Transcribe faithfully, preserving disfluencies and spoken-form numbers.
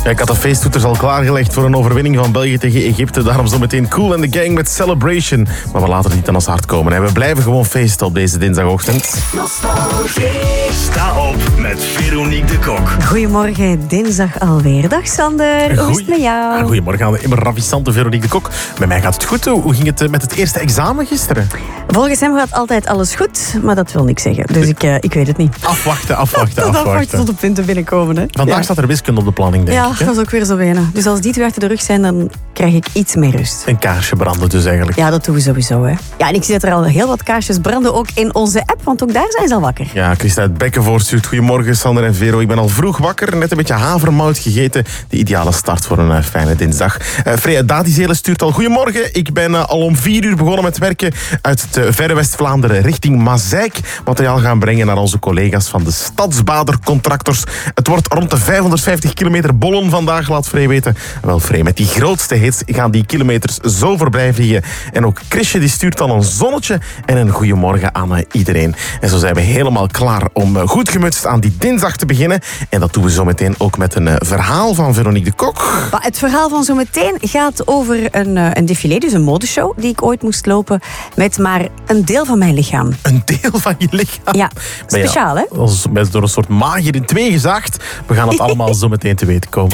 Ja, ik had de feesttoeters al klaargelegd voor een overwinning van België tegen Egypte. Daarom zometeen Cool and the Gang met Celebration. Maar we laten het niet aan ons hart komen. Hè. We blijven gewoon feesten op deze dinsdagochtend. Sta op met Veronique de Kok. Goedemorgen, dinsdag alweer. Dag Sander, hoe is het met jou? Goedemorgen aan de immer ravissante Veronique de Kok. Met mij gaat het goed. Hoe ging het met het eerste examen gisteren? Volgens hem gaat altijd alles goed, maar dat wil niks zeggen. Dus ik, uh, ik weet het niet. Afwachten, afwachten, Tot afwachten. afwachten tot de punten binnenkomen. Hè? Vandaag ja. staat er wiskunde op de planning, denk ja, ik. Hè? dat is ook weer zo bijna. Dus als die twee achter de rug zijn, dan krijg ik iets meer rust. Een kaarsje branden dus eigenlijk. Ja, dat doen we sowieso. Hè. Ja, en ik zie dat er al heel wat kaarsjes branden, ook in onze app, want ook daar zijn ze al wakker. Ja, Christa uit Bekkenvoort stuurt goedemorgen, Sander en Vero. Ik ben al vroeg wakker, net een beetje havermout gegeten. De ideale start voor een uh, fijne dinsdag. Uh, Freya Dadizelen stuurt al goedemorgen. Ik ben uh, al om vier uur begonnen met werken uit het uh, verre West-Vlaanderen richting Mazeik. Materiaal gaan brengen naar onze collega's van de Stadsbader-contractors. Het wordt rond de vijfhonderdvijftig kilometer bollen vandaag, laat Frey weten. Wel Frey, met die grootste hits gaan die kilometers zo voorbij vliegen. En ook Chrisje die stuurt al een zonnetje en een goeiemorgen aan uh, iedereen. En zo zijn we helemaal klaar om uh, goed gemutst aan die dinsdag te beginnen. En dat doen we zo meteen ook met een uh, verhaal van Veronique de Kok. Maar het verhaal van zo meteen gaat over een, uh, een défilé, dus een modeshow, die ik ooit moest lopen met maar een deel van mijn lichaam. Een deel van je lichaam? Ja, speciaal hè? Als met door een soort magier in twee gezaagd. We gaan het allemaal zo meteen te weten komen.